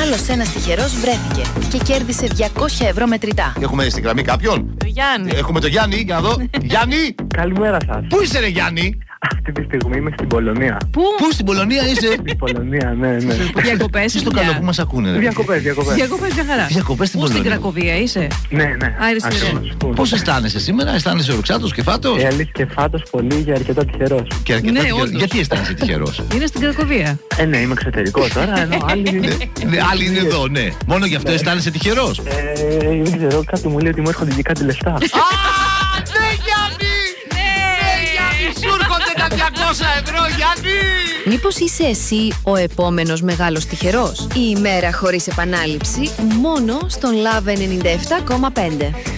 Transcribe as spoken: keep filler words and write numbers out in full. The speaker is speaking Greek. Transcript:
Άλλος ένας τυχερός βρέθηκε και κέρδισε διακόσια ευρώ μετρητά. Έχουμε στη γραμμή κάποιον. Το Γιάννη. Έχουμε το Γιάννη, για να δω. Γιάννη! Καλημέρα σας. Πού είσαι, ρε Γιάννη? Αυτή τη στιγμή είμαι στην Πολωνία. Πού? Πού στην Πολωνία είσαι? Στην Πολωνία, ναι, ναι. Διακοπές. Εσύ στο καλό που μας ακούνε, ρε. Διακοπές, διακοπές. Διακοπές μια χαρά. Διακοπές στην Πού στην Πολωνία. Κρακοβία είσαι? Ναι, ναι. Άρα στην Ακριβώς. Πού? Πώς αισθάνεσαι σήμερα, αισθάνεσαι ορουξάτος και φάτος? Ε, αλήθεια και φάτος πολύ για αρκετά τυχερός. Και αρκετά Ναι, τυχερός. όντως. Γιατί αισθάνεσαι τυχερός? Είναι στην Κρακοβία. Ε, ναι, είμαι εξωτερικό τώρα, ενώ άλλοι είναι... Ναι, άλλοι είναι εδώ, ναι. Μόνο γι' αυτό αισθάνεσαι τυχερός. Ε, δεν ξέρω, κάτι μου λέει ότι μου έρχονται και κάτι λεφτά. Α, ναι, Γιάννη! Ναι, Γιάννη, σου έρχονται τα διακόσια ευρώ, Γιάννη! Μήπως είσαι εσύ ο επόμενος μεγάλος τυχερός? Η ημέρα χωρίς επανάληψη μόνο στον Love ενενήντα επτά κόμμα πέντε.